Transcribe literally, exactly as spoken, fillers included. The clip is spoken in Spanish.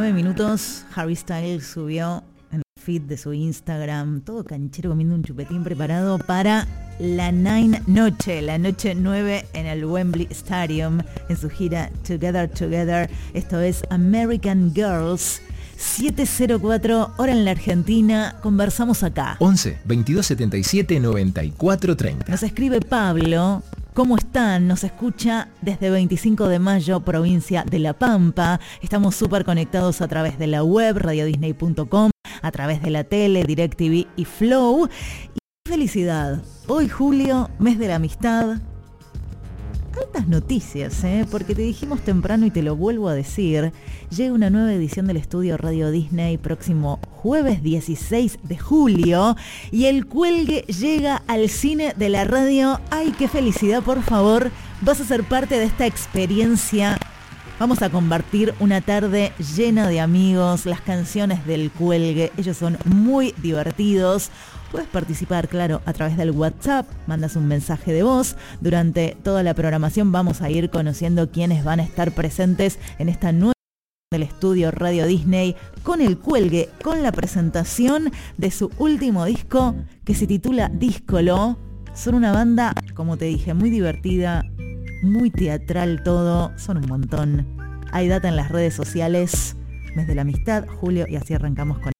nueve minutos, Harry Styles subió en el feed de su Instagram, todo canchero comiendo un chupetín preparado para la Nine Noche, la noche nueve en el Wembley Stadium, en su gira Together Together. Esto es American Girls. siete cero cuatro, hora en la Argentina. Conversamos acá. once, veintidós setenta y siete, noventa y cuatro treinta. Nos escribe Pablo. ¿Cómo están? Nos escucha desde veinticinco de mayo, provincia de La Pampa. Estamos súper conectados a través de la web, radio disney punto com, a través de la tele, DirecTV y Flow. Y felicidad. Hoy, julio, mes de la amistad. Altas noticias, ¿eh? Porque te dijimos temprano y te lo vuelvo a decir. Llega una nueva edición del estudio Radio Disney próximo jueves dieciséis de julio. Y el cuelgue llega al cine de la radio. ¡Ay, qué felicidad, por favor! Vas a ser parte de esta experiencia. Vamos a compartir una tarde llena de amigos, las canciones del cuelgue. Ellos son muy divertidos. Puedes participar, claro, a través del WhatsApp, mandas un mensaje de voz. Durante toda la programación vamos a ir conociendo quiénes van a estar presentes en esta nueva del estudio Radio Disney con el cuelgue, con la presentación de su último disco que se titula Díscolo. Son una banda, como te dije, muy divertida, muy teatral todo, son un montón. Hay data en las redes sociales, mes de la amistad, julio, y así arrancamos con